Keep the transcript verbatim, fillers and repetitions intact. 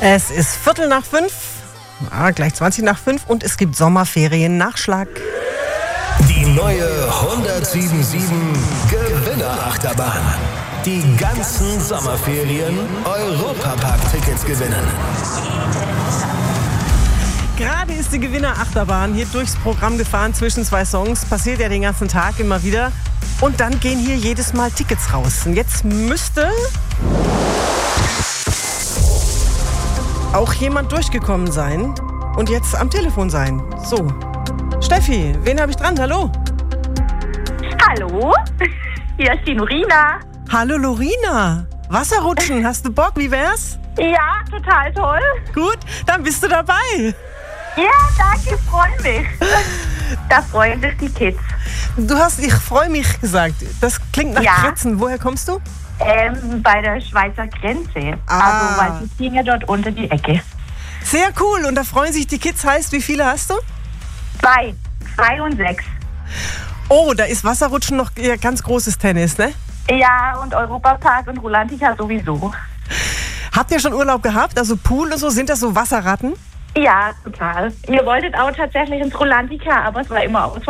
Es ist Viertel nach fünf, ah, gleich zwanzig nach fünf und es gibt Sommerferien-Nachschlag. Die neue hundertsieben sieben Gewinnerachterbahn. Die ganzen Sommerferien Europapark-Tickets gewinnen. Gerade ist die Gewinnerachterbahn hier durchs Programm gefahren zwischen zwei Songs. Passiert ja den ganzen Tag immer wieder. Und dann gehen hier jedes Mal Tickets raus. Und jetzt müsste auch jemand durchgekommen sein und jetzt am Telefon sein. So, Steffi, wen habe ich dran? Hallo? Hallo, hier ist die Norina. Hallo Lorina. Wasserrutschen, hast du Bock? Wie wär's? Ja, total toll. Gut, dann bist du dabei. Ja, danke, freue mich. Da freuen sich die Kids. Du hast, ich freue mich gesagt. Das klingt nach Ja. Kritzen. Woher kommst du? Ähm, bei der Schweizer Grenze. Ah. Also, weil sie ziehen ja dort unter die Ecke. Sehr cool. Und da freuen sich die Kids. Heißt, wie viele hast du? Zwei. Zwei und sechs. Oh, da ist Wasserrutschen noch ja, ganz großes Tennis, ne? Ja, und Europapark und Rulantica sowieso. Habt ihr schon Urlaub gehabt? Also Pool und so? Sind das so Wasserratten? Ja, total. Ihr wolltet auch tatsächlich ins Rulantica, aber es war immer aus.